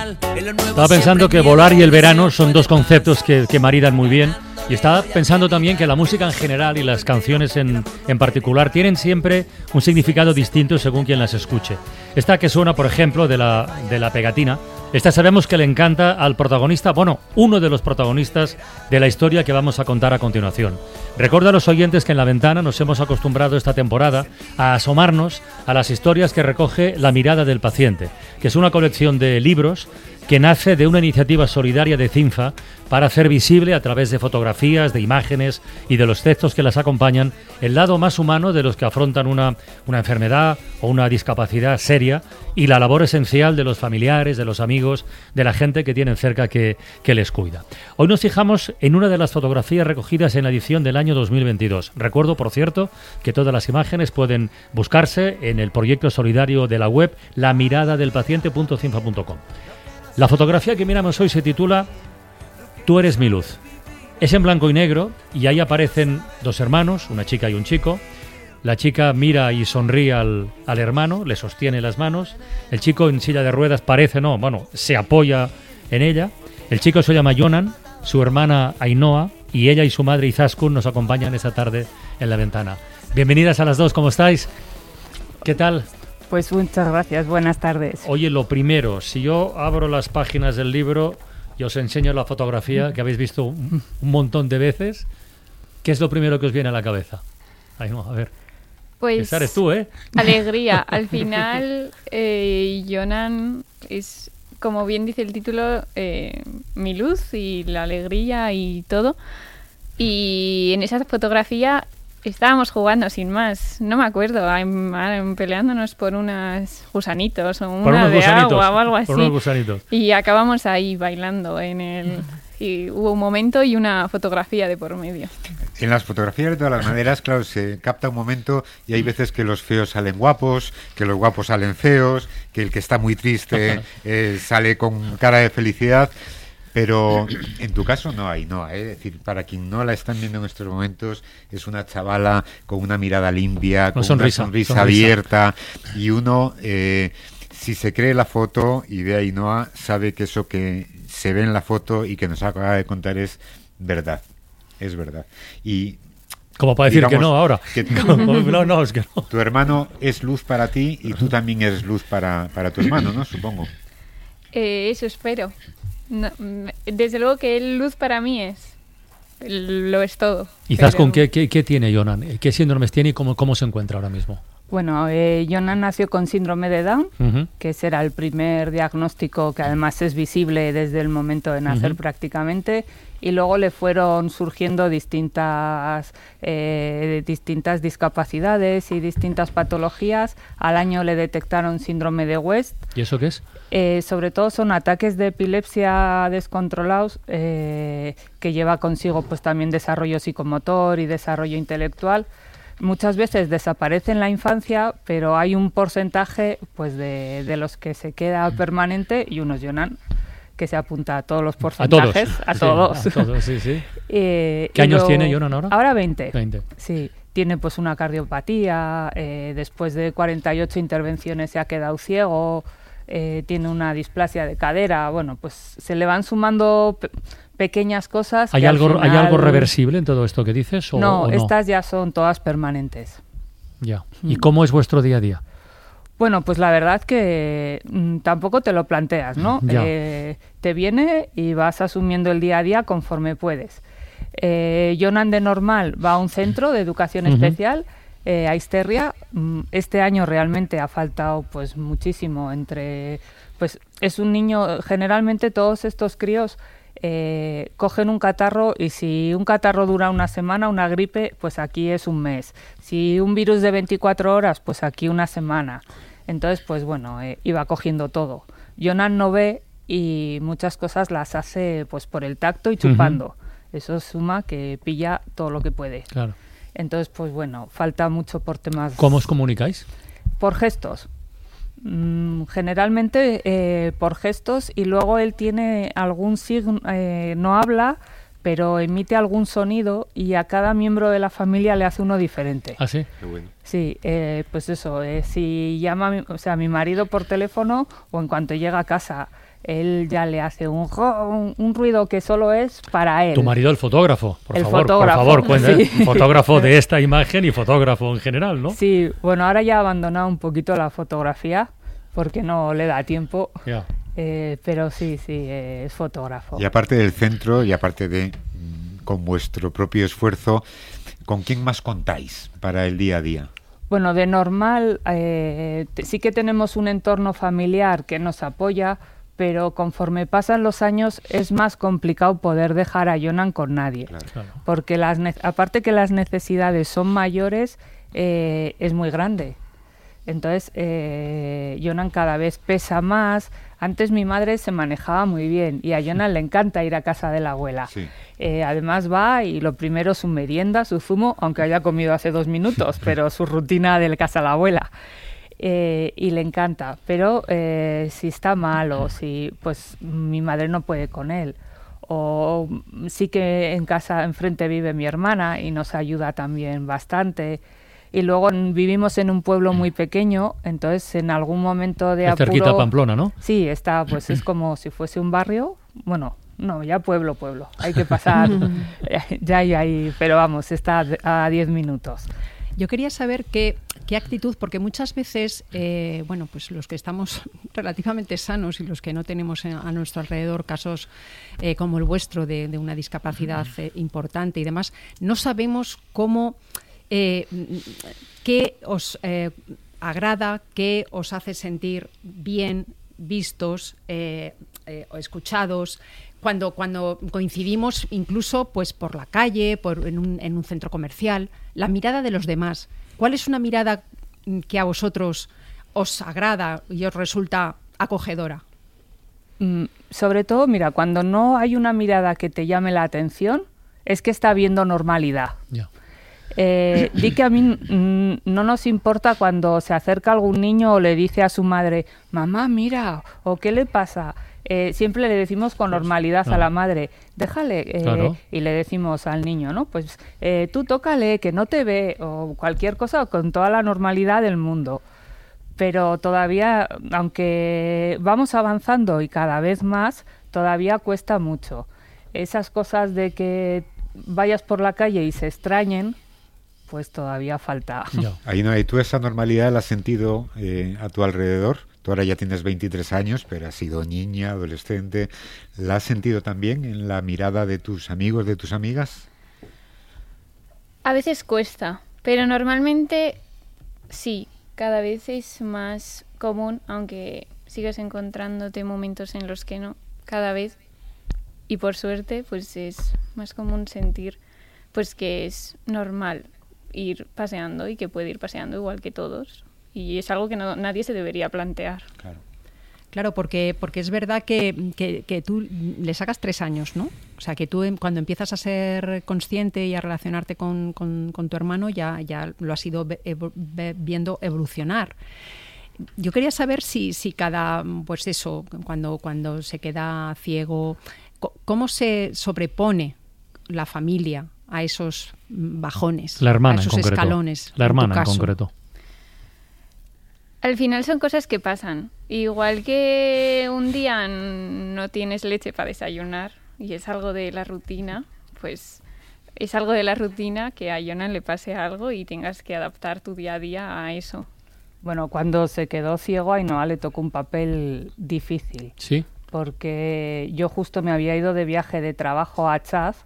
Estaba pensando que volar y el verano son dos conceptos que maridan muy bien. Y estaba pensando también que la música en general y las canciones en particular tienen siempre un significado distinto según quien las escuche. Esta que suena, por ejemplo, de la pegatina, esta sabemos que le encanta al protagonista, bueno, uno de los protagonistas de la historia que vamos a contar a continuación. Recuerda a los oyentes que en La Ventana nos hemos acostumbrado esta temporada a asomarnos a las historias que recoge La Mirada del Paciente, que es una colección de libros que nace de una iniciativa solidaria de CINFA para hacer visible a través de fotografías, de imágenes y de los textos que las acompañan el lado más humano de los que afrontan una enfermedad o una discapacidad seria y la labor esencial de los familiares, de los amigos, de la gente que tienen cerca que les cuida. Hoy nos fijamos en una de las fotografías recogidas en la edición del año 2022. Recuerdo, por cierto, que todas las imágenes pueden buscarse en el proyecto solidario de la web lamiradadelpaciente.cinfa.com. La fotografía que miramos hoy se titula Tú eres mi luz. Es en blanco y negro y ahí aparecen dos hermanos, una chica y un chico. La chica mira y sonríe al hermano, le sostiene las manos. El chico en silla de ruedas se apoya en ella. El chico se llama Jonan, su hermana Ainhoa y ella y su madre Izaskun nos acompañan esta tarde en La Ventana. Bienvenidas a las dos, ¿cómo estáis? ¿Qué tal? Pues muchas gracias, buenas tardes. Oye, lo primero, si yo abro las páginas del libro y os enseño la fotografía que habéis visto un montón de veces, ¿qué es lo primero que os viene a la cabeza? Ay, no, a ver. Pues esa eres tú, ¿eh? Alegría. Al final, Jonan es, como bien dice el título, mi luz y la alegría y todo. Y en esa fotografía estábamos jugando sin más, no me acuerdo, peleándonos por unos gusanitos o una de agua o algo así. Por unos gusanitos. Y acabamos ahí bailando y hubo un momento y una fotografía de por medio. En las fotografías, de todas las maneras, claro, se capta un momento y hay veces que los feos salen guapos, que los guapos salen feos, que el que está muy triste sale con cara de felicidad. Pero en tu caso no hay, es decir, para quien no la están viendo en estos momentos, es una chavala con una mirada limpia, con una sonrisa abierta, y uno, si se cree la foto y ve a Ainhoa, sabe que eso que se ve en la foto y que nos acaba de contar es verdad, es verdad. Y como para decir, digamos, que no ahora. No, es que no. Tu hermano es luz para ti y tú también eres luz para tu hermano, ¿no? Supongo. Eso espero. No, desde luego que él luz para mí lo es todo. ¿Y Izaskun, qué tiene Jonan? ¿Qué síndromes tiene y cómo se encuentra ahora mismo? Bueno, Jonan nació con síndrome de Down, que será el primer diagnóstico que además es visible desde el momento de nacer prácticamente, y luego le fueron surgiendo distintas discapacidades y distintas patologías. Al año le detectaron síndrome de West. ¿Y eso qué es? Sobre todo son ataques de epilepsia descontrolados que lleva consigo pues también desarrollo psicomotor y desarrollo intelectual. Muchas veces desaparece en la infancia, pero hay un porcentaje pues de los que se queda permanente y unos Jonan que se apunta a todos los porcentajes. A todos. Sí. ¿Qué años tiene Jonan ahora? Ahora 20. Sí. Tiene pues una cardiopatía, después de 48 intervenciones se ha quedado ciego, tiene una displasia de cadera, bueno, pues se le van sumando pequeñas cosas. ¿Hay algo reversible en todo esto que dices? No, estas ya son todas permanentes. Ya. ¿Y cómo es vuestro día a día? Bueno, pues la verdad que tampoco te lo planteas, ¿no? Te viene y vas asumiendo el día a día conforme puedes. Jonan de normal va a un centro de educación especial, a Isterria. Este año realmente ha faltado pues muchísimo pues es un niño, generalmente todos estos críos cogen un catarro y si un catarro dura una semana, una gripe, pues aquí es un mes. Si un virus de 24 horas, pues aquí una semana. Entonces, pues bueno, iba cogiendo todo. Jonan no ve y muchas cosas las hace pues por el tacto y chupando. Eso suma que pilla todo lo que puede. Claro. Entonces, pues bueno, falta mucho por temas... ¿Cómo os comunicáis? Por gestos. Generalmente por gestos, y luego él tiene algún signo, no habla, pero emite algún sonido y a cada miembro de la familia le hace uno diferente. ¿Ah, sí? Qué bueno. Sí, pues eso, si llama a mi marido por teléfono o en cuanto llega a casa, él ya le hace un ruido que solo es para él. Tu marido, el fotógrafo, por fotógrafo, favor, cuenta, sí. Fotógrafo de esta imagen y fotógrafo en general, ¿no? Sí, bueno, ahora ya ha abandonado un poquito la fotografía porque no le da tiempo, pero sí, es fotógrafo. Y aparte del centro, y aparte de con vuestro propio esfuerzo, ¿con quién más contáis para el día a día? Bueno, de normal sí que tenemos un entorno familiar que nos apoya, pero conforme pasan los años es más complicado poder dejar a Jonan con nadie. Claro. Porque aparte que las necesidades son mayores, es muy grande. Entonces, Jonan cada vez pesa más. Antes mi madre se manejaba muy bien y a Jonan le encanta ir a casa de la abuela. Sí. Además va y lo primero su merienda, su zumo, aunque haya comido hace 2 minutos, pero su rutina de casa de la abuela. Y le encanta, pero si está mal o si pues mi madre no puede con él, o sí que en casa enfrente vive mi hermana y nos ayuda también bastante. Y luego vivimos en un pueblo muy pequeño, entonces en algún momento de apuro... cerquita a Pamplona, ¿no? Sí, está, pues es como si fuese un barrio, bueno, no, ya pueblo, hay que pasar, ya hay ahí, pero vamos, está a 10 minutos. Yo quería saber qué actitud, porque muchas veces, bueno, pues los que estamos relativamente sanos y los que no tenemos a nuestro alrededor casos como el vuestro de una discapacidad importante y demás, no sabemos cómo... ¿qué os agrada, qué os hace sentir bien vistos, escuchados, cuando coincidimos incluso pues por la calle, en un centro comercial? La mirada de los demás, ¿cuál es una mirada que a vosotros os agrada y os resulta acogedora? Sobre todo, mira, cuando no hay una mirada que te llame la atención, es que está habiendo normalidad. Yeah. Di que a mí no nos importa cuando se acerca algún niño o le dice a su madre, mamá, mira, o qué le pasa. Siempre le decimos con normalidad a la madre, déjale, Claro. y le decimos al niño, ¿no? Pues tú tócale, que no te ve, o cualquier cosa, con toda la normalidad del mundo. Pero todavía, aunque vamos avanzando y cada vez más, todavía cuesta mucho. Esas cosas de que vayas por la calle y se extrañen, pues todavía falta. Ainhoa, ¿y tú esa normalidad la has sentido a tu alrededor? Tú ahora ya tienes 23 años, pero has sido niña, adolescente. ¿La has sentido también en la mirada de tus amigos, de tus amigas? A veces cuesta, pero normalmente sí, cada vez es más común, aunque sigas encontrándote momentos en los que no, cada vez, y por suerte, pues es más común sentir pues que es normal ir paseando y que puede ir paseando igual que todos. Y es algo que nadie se debería plantear. Claro, porque es verdad que tú le sacas 3 años, ¿no? O sea, que tú cuando empiezas a ser consciente y a relacionarte con tu hermano ya lo has ido viendo evolucionar. Yo quería saber si cada, pues eso, cuando se queda ciego, ¿cómo se sobrepone la familia a esos bajones, la hermana a esos en concreto, escalones? la hermana en caso. concreto. Al final son cosas que pasan. Igual que un día no tienes leche para desayunar y es algo de la rutina, pues es algo de la rutina que a Jonan le pase algo y tengas que adaptar tu día a día a eso. Bueno, cuando se quedó ciego, a Ainhoa le tocó un papel difícil. Sí. Porque yo justo me había ido de viaje de trabajo a Chad,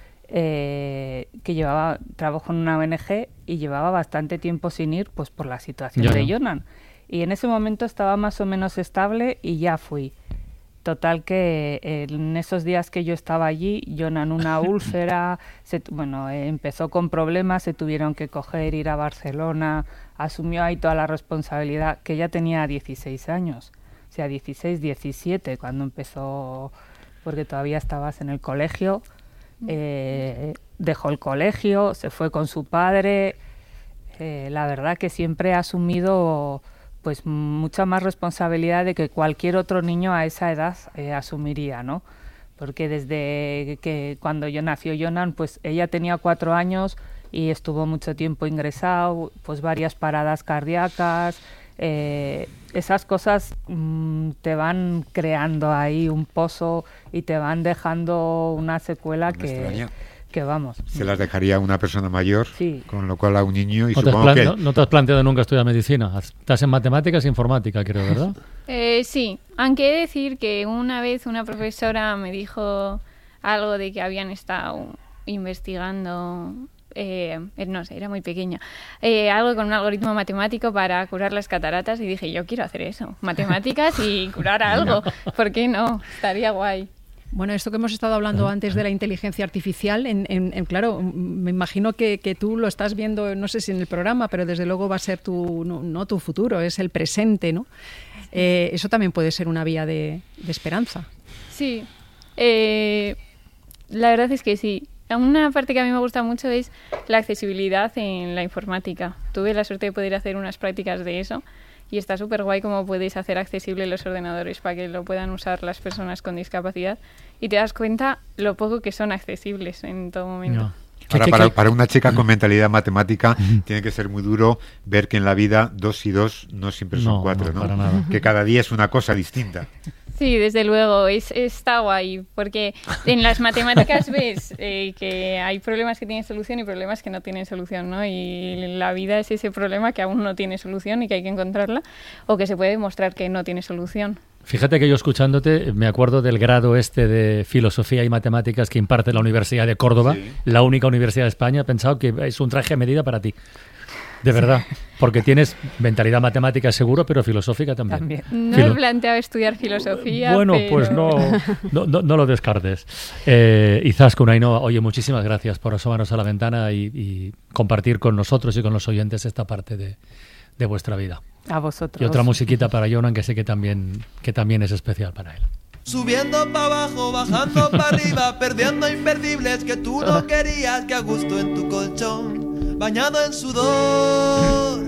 que trabajo en una ONG y llevaba bastante tiempo sin ir, pues por la situación de Jonan. Y en ese momento estaba más o menos estable y ya fui. Total que en esos días que yo estaba allí, Jonan una úlcera, empezó con problemas, se tuvieron que ir a Barcelona, asumió ahí toda la responsabilidad, que ya tenía 16 años. O sea, 16, 17, cuando empezó, porque todavía estabas en el colegio, dejó el colegio, se fue con su padre. La verdad que siempre ha asumido pues mucha más responsabilidad de que cualquier otro niño a esa edad asumiría, ¿no? Porque desde que cuando nació Jonan, pues ella tenía 4 años y estuvo mucho tiempo ingresado, pues varias paradas cardíacas, esas cosas te van creando ahí un pozo y te van dejando una secuela que vamos. Se las dejaría a una persona mayor, sí. Con lo cual a un niño y ¿No supongo que... ¿No te has planteado nunca estudiar medicina? Estás en matemáticas e informática, creo, ¿verdad? Sí, aunque he de decir que una vez una profesora me dijo algo de que habían estado investigando... no sé, era muy pequeña, algo con un algoritmo matemático para curar las cataratas y dije, yo quiero hacer eso, matemáticas y curar algo, ¿por qué no? Estaría guay. Bueno, esto que hemos estado hablando antes de la inteligencia artificial, claro, me imagino que tú lo estás viendo, no sé si en el programa, pero desde luego va a ser no tu futuro, es el presente, ¿no? Eso también puede ser una vía de esperanza. Sí, la verdad es que sí. Una parte que a mí me gusta mucho es la accesibilidad en la informática. Tuve la suerte de poder hacer unas prácticas de eso y está súper guay cómo puedes hacer accesible los ordenadores para que lo puedan usar las personas con discapacidad y te das cuenta lo poco que son accesibles en todo momento. No. Para una chica con mentalidad matemática tiene que ser muy duro ver que en la vida 2 y 2 no siempre son 4, ¿no? Para nada. Que cada día es una cosa distinta. Sí, desde luego, está guay, porque en las matemáticas ves que hay problemas que tienen solución y problemas que no tienen solución, ¿no? Y la vida es ese problema que aún no tiene solución y que hay que encontrarla, o que se puede demostrar que no tiene solución. Fíjate que yo escuchándote me acuerdo del grado de Filosofía y Matemáticas que imparte la Universidad de Córdoba, sí. La única universidad de España. He pensado que es un traje a medida para ti. De verdad, porque tienes mentalidad matemática seguro, pero filosófica también. No he planteado estudiar filosofía. Bueno, pero... pues no lo descartes. Izaskun, Ainhoa, oye, muchísimas gracias por asomarnos a la ventana y compartir con nosotros y con los oyentes esta parte de vuestra vida. A vosotros. Y otra musiquita para Jonan, que sé que también es especial para él. Subiendo para abajo, bajando para arriba, perdiendo imperdibles que tú no querías, que a gusto en tu colchón, bañado en sudor.